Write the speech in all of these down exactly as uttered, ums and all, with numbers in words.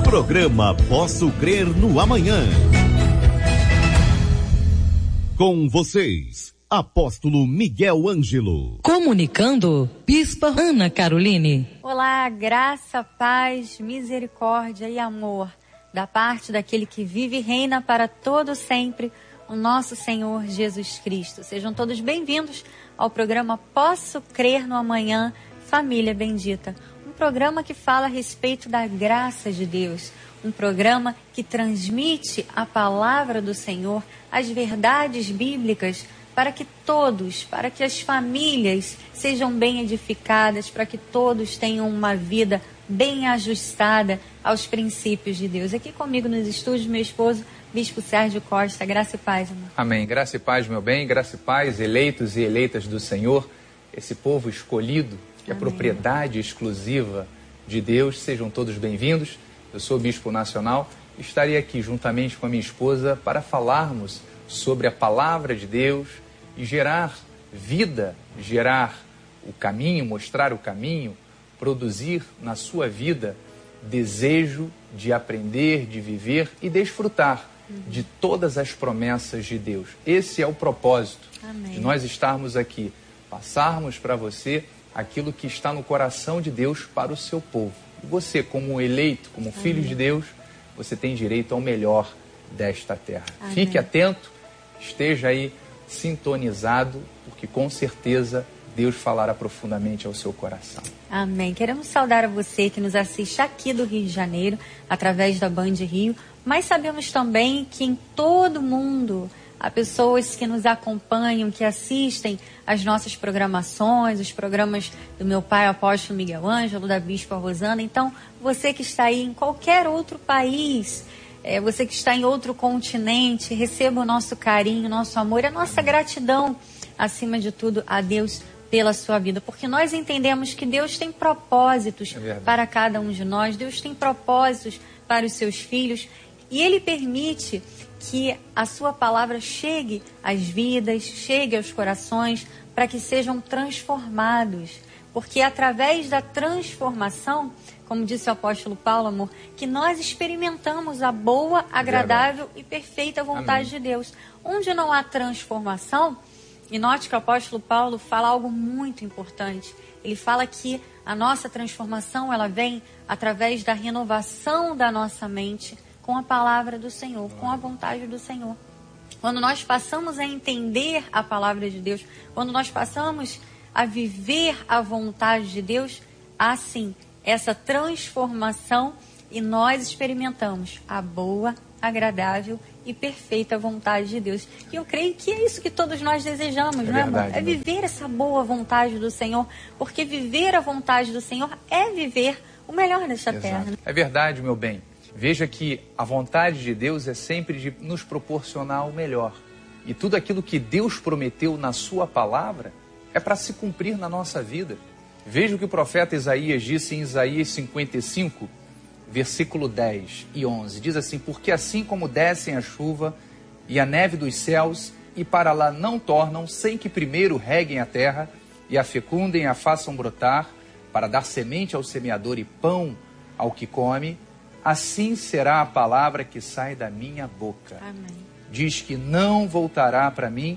Programa Posso Crer no Amanhã. Com vocês, Apóstolo Miguel Ângelo. Comunicando, Bispa Ana Caroline. Olá, graça, paz, misericórdia e amor da parte daquele que vive e reina para todo sempre, o nosso Senhor Jesus Cristo. Sejam todos bem-vindos ao programa Posso Crer no Amanhã, Família Bendita. Um programa que fala a respeito da graça de Deus. Um programa que transmite a palavra do Senhor, as verdades bíblicas, para que todos, para que as famílias sejam bem edificadas, para que todos tenham uma vida bem ajustada aos princípios de Deus. Aqui comigo nos estúdios, meu esposo, Bispo Sérgio Costa. Graça e paz, amor. Amém. Graça e paz, meu bem. Graça e paz, eleitos e eleitas do Senhor. Esse povo escolhido, que é propriedade exclusiva de Deus. Sejam todos bem-vindos. Eu sou Bispo Nacional e estarei aqui juntamente com a minha esposa para falarmos sobre a palavra de Deus e gerar vida, gerar o caminho, mostrar o caminho, produzir na sua vida desejo de aprender, de viver e desfrutar uhum. de todas as promessas de Deus. Esse é o propósito Amém. De nós estarmos aqui, passarmos para você aquilo que está no coração de Deus para o seu povo. E você, como eleito, como Amém. Filho de Deus, você tem direito ao melhor desta terra. Amém. Fique atento, esteja aí sintonizado, porque com certeza Deus falará profundamente ao seu coração. Amém. Queremos saudar a você que nos assiste aqui do Rio de Janeiro, através da Band Rio, mas sabemos também que em todo o mundo há pessoas que nos acompanham, que assistem as nossas programações, os programas do meu pai, o apóstolo Miguel Ângelo, da Bispa Rosana. Então, você que está aí em qualquer outro país, é, você que está em outro continente, receba o nosso carinho, o nosso amor, a nossa gratidão, acima de tudo, a Deus pela sua vida, porque nós entendemos que Deus tem propósitos é para cada um de nós, Deus tem propósitos para os seus filhos, e Ele permite que a sua palavra chegue às vidas, chegue aos corações, para que sejam transformados, porque é através da transformação, como disse o apóstolo Paulo, amor, que nós experimentamos a boa, agradável Verdade. E perfeita vontade Amém. De Deus. Onde não há transformação, e note que o apóstolo Paulo fala algo muito importante. Ele fala que a nossa transformação, ela vem através da renovação da nossa mente com a palavra do Senhor, com a vontade do Senhor. Quando nós passamos a entender a palavra de Deus, quando nós passamos a viver a vontade de Deus, há sim essa transformação e nós experimentamos a boa, agradável e perfeita vontade de Deus. E eu creio que é isso que todos nós desejamos, é não é, amor? É viver essa boa vontade do Senhor, porque viver a vontade do Senhor é viver o melhor desta Exato. Terra. É verdade, meu bem. Veja que a vontade de Deus é sempre de nos proporcionar o melhor. E tudo aquilo que Deus prometeu na sua palavra é para se cumprir na nossa vida. Veja o que o profeta Isaías disse em Isaías cinquenta e cinco, versículo dez e onze. Diz assim: porque assim como descem a chuva e a neve dos céus e para lá não tornam, sem que primeiro reguem a terra e a fecundem e a façam brotar, para dar semente ao semeador e pão ao que come, assim será a palavra que sai da minha boca. Amém. Diz que não voltará para mim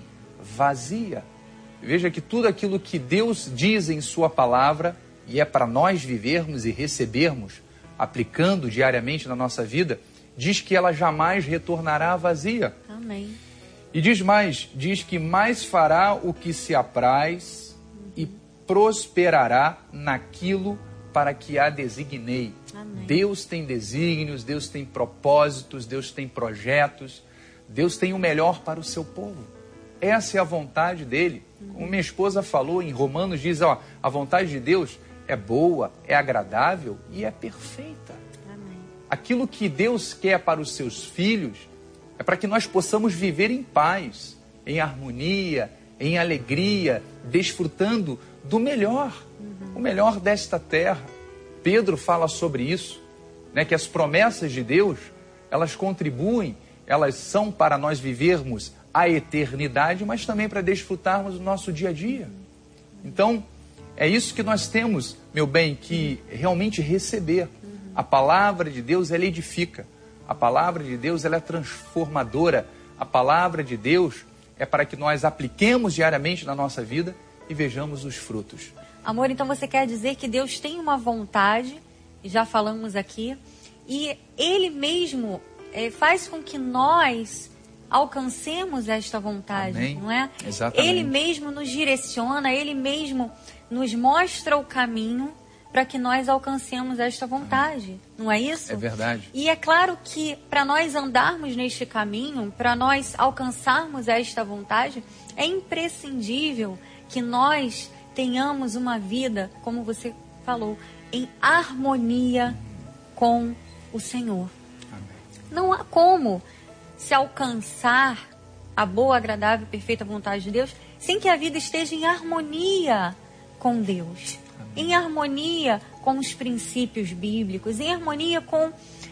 vazia. Veja que tudo aquilo que Deus diz em sua palavra, e é para nós vivermos e recebermos, aplicando diariamente na nossa vida, diz que ela jamais retornará vazia. Amém. E diz mais, diz que mais fará o que se apraz uhum. e prosperará naquilo para que a designei. Amém. Deus tem desígnios, Deus tem propósitos, Deus tem projetos, Deus tem o melhor para o seu povo. Essa é a vontade dele. Uhum. Como minha esposa falou em Romanos, diz, ó, a vontade de Deus é boa, é agradável e é perfeita. Amém. Aquilo que Deus quer para os seus filhos é para que nós possamos viver em paz, em harmonia, em alegria, desfrutando do melhor, uhum. o melhor desta terra. Pedro fala sobre isso, né, que as promessas de Deus, elas contribuem, elas são para nós vivermos a eternidade, mas também para desfrutarmos do nosso dia a dia. Então, é isso que nós temos, meu bem, que realmente receber. A palavra de Deus, ela edifica. A palavra de Deus, ela é transformadora. A palavra de Deus é para que nós apliquemos diariamente na nossa vida e vejamos os frutos. Amor, então você quer dizer que Deus tem uma vontade, já falamos aqui, e Ele mesmo é, faz com que nós alcancemos esta vontade, Amém. Não é? Exatamente. Ele mesmo nos direciona, Ele mesmo nos mostra o caminho para que nós alcancemos esta vontade, Amém. Não é isso? É verdade. E é claro que para nós andarmos neste caminho, para nós alcançarmos esta vontade, é imprescindível que nós tenhamos uma vida, como você falou, em harmonia com o Senhor. Amém. Não há como se alcançar a boa, agradável e perfeita vontade de Deus sem que a vida esteja em harmonia com Deus. Amém. Em harmonia com os princípios bíblicos, em harmonia com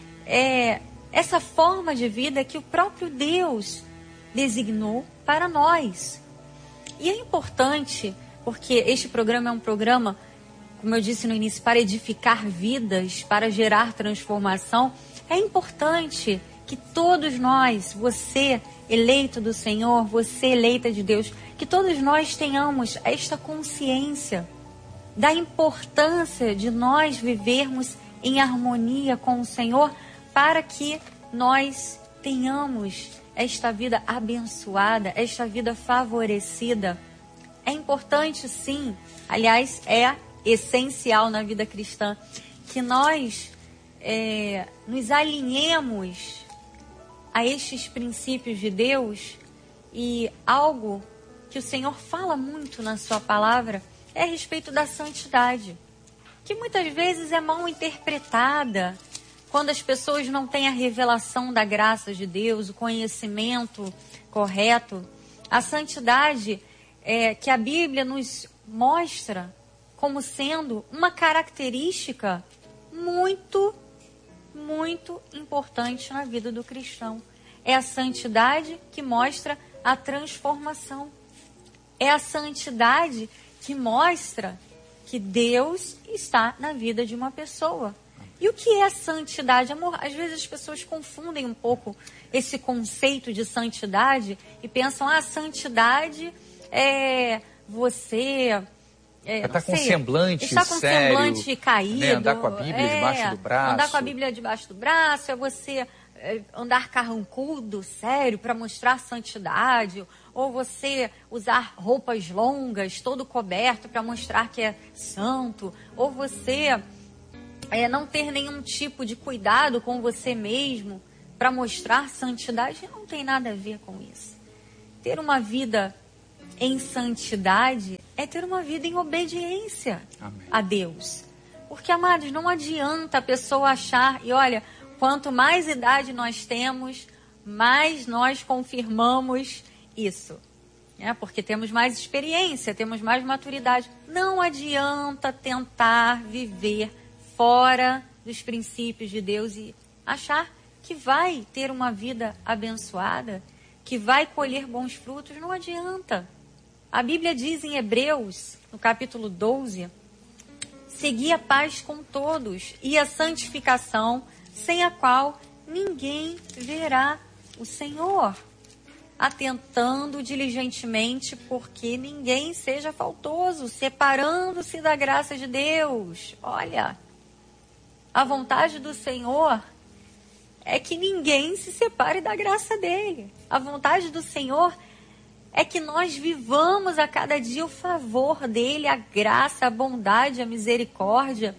é, essa forma de vida que o próprio Deus designou para nós. E é importante, porque este programa é um programa, como eu disse no início, para edificar vidas, para gerar transformação. É importante que todos nós, você eleito do Senhor, você eleita de Deus, que todos nós tenhamos esta consciência da importância de nós vivermos em harmonia com o Senhor, para que nós tenhamos esta vida abençoada, esta vida favorecida. É importante, sim, aliás, é essencial na vida cristã, que nós é, nos alinhemos a estes princípios de Deus. E algo que o Senhor fala muito na sua palavra é a respeito da santidade, que muitas vezes é mal interpretada quando as pessoas não têm a revelação da graça de Deus, o conhecimento correto. A santidade é, que a Bíblia nos mostra como sendo uma característica muito, muito importante na vida do cristão. É a santidade que mostra a transformação. É a santidade que mostra que Deus está na vida de uma pessoa. E o que é santidade? Amor, às vezes as pessoas confundem um pouco esse conceito de santidade e pensam, ah, santidade é você... É, está com semblante está com sério, semblante caído. Né? Andar com a Bíblia é, debaixo do braço. Andar com a Bíblia debaixo do braço, é você é, andar carrancudo, sério, para mostrar santidade. Ou você usar roupas longas, todo coberto, para mostrar que é santo. Ou você é, não ter nenhum tipo de cuidado com você mesmo, para mostrar santidade. Não tem nada a ver com isso. Ter uma vida em santidade é ter uma vida em obediência Amém. A Deus. Porque, amados, não adianta a pessoa achar, e olha, quanto mais idade nós temos, mais nós confirmamos isso. É, porque temos mais experiência, temos mais maturidade. Não adianta tentar viver fora dos princípios de Deus e achar que vai ter uma vida abençoada, que vai colher bons frutos. Não adianta. A Bíblia diz em Hebreus, no capítulo doze, segui a paz com todos e a santificação, sem a qual ninguém verá o Senhor, atentando diligentemente porque ninguém seja faltoso, separando-se da graça de Deus. Olha, a vontade do Senhor é que ninguém se separe da graça dele. A vontade do Senhor é que nós vivamos a cada dia o favor dele, a graça, a bondade, a misericórdia.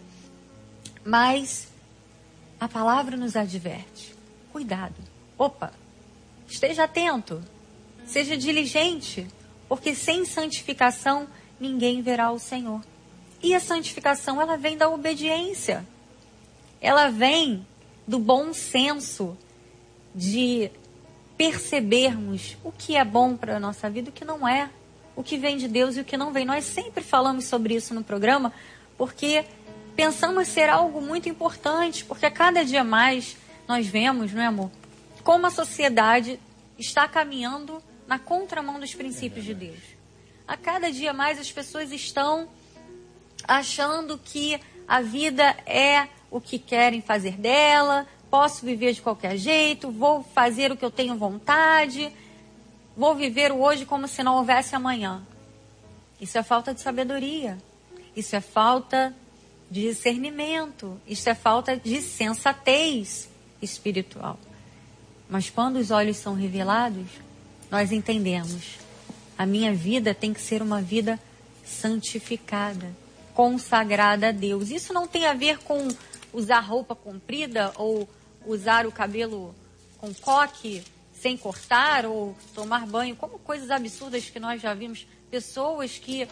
Mas a palavra nos adverte. Cuidado. Opa, esteja atento. Seja diligente. Porque sem santificação, ninguém verá o Senhor. E a santificação, ela vem da obediência. Ela vem do bom senso de percebermos o que é bom para a nossa vida e o que não é, o que vem de Deus e o que não vem. Nós sempre falamos sobre isso no programa, porque pensamos ser algo muito importante, porque a cada dia mais nós vemos, não é, amor, como a sociedade está caminhando na contramão dos princípios de Deus. A cada dia mais as pessoas estão achando que a vida é o que querem fazer dela, posso viver de qualquer jeito, vou fazer o que eu tenho vontade, vou viver o hoje como se não houvesse amanhã. Isso é falta de sabedoria, isso é falta de discernimento, isso é falta de sensatez espiritual. Mas quando os olhos são revelados, nós entendemos. A minha vida tem que ser uma vida santificada, consagrada a Deus. Isso não tem a ver com usar roupa comprida ou usar o cabelo com coque sem cortar ou tomar banho, como coisas absurdas que nós já vimos. Pessoas que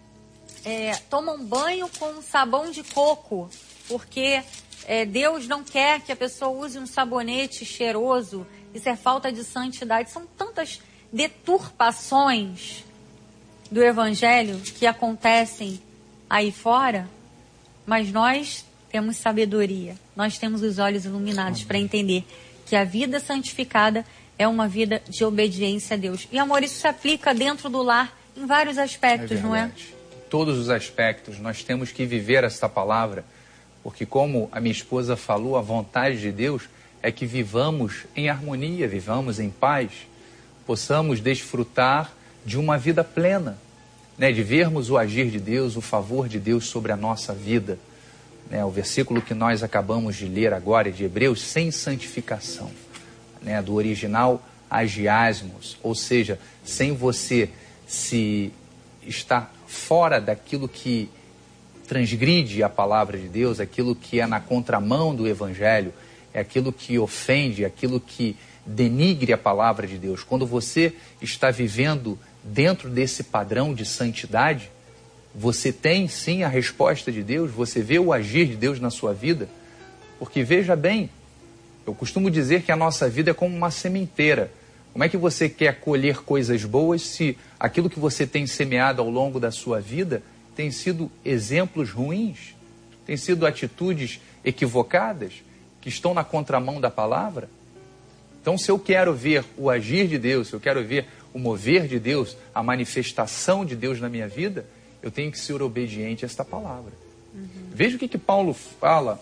é, tomam banho com sabão de coco, porque é, Deus não quer que a pessoa use um sabonete cheiroso. Isso é falta de santidade. São tantas deturpações do Evangelho que acontecem aí fora, mas nós temos sabedoria, nós temos os olhos iluminados para entender que a vida santificada é uma vida de obediência a Deus. E, amor, isso se aplica dentro do lar em vários aspectos, é não é? Todos os aspectos, nós temos que viver essa palavra, porque como a minha esposa falou, a vontade de Deus é que vivamos em harmonia, vivamos em paz, possamos desfrutar de uma vida plena, né, de vermos o agir de Deus, o favor de Deus sobre a nossa vida. Né, o versículo que nós acabamos de ler agora, de Hebreus, sem santificação, né, do original agiasmos, ou seja, sem você se estar fora daquilo que transgride a palavra de Deus, aquilo que é na contramão do Evangelho, é aquilo que ofende, aquilo que denigre a palavra de Deus. Quando você está vivendo dentro desse padrão de santidade, você tem sim a resposta de Deus, você vê o agir de Deus na sua vida, porque veja bem, eu costumo dizer que a nossa vida é como uma sementeira. Como é que você quer colher coisas boas se aquilo que você tem semeado ao longo da sua vida tem sido exemplos ruins, tem sido atitudes equivocadas, que estão na contramão da palavra? Então, se eu quero ver o agir de Deus, se eu quero ver o mover de Deus, a manifestação de Deus na minha vida, eu tenho que ser obediente a esta palavra. Uhum. Veja o que, que Paulo fala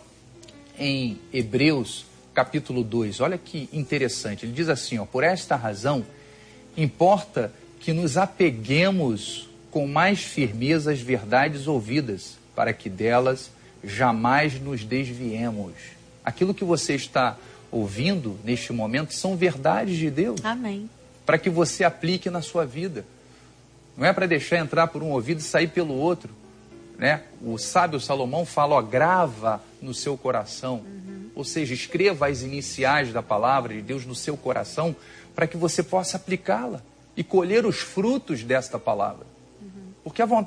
em Hebreus, capítulo dois. Olha que interessante. Ele diz assim, ó, por esta razão, importa que nos apeguemos com mais firmeza às verdades ouvidas, para que delas jamais nos desviemos. Aquilo que você está ouvindo neste momento são verdades de Deus. Amém. Para que você aplique na sua vida. Não é para deixar entrar por um ouvido e sair pelo outro. Né? O sábio Salomão fala, ó, grava no seu coração. Uhum. Ou seja, escreva as iniciais da palavra de Deus no seu coração para que você possa aplicá-la e colher os frutos desta palavra. Uhum. Porque a vontade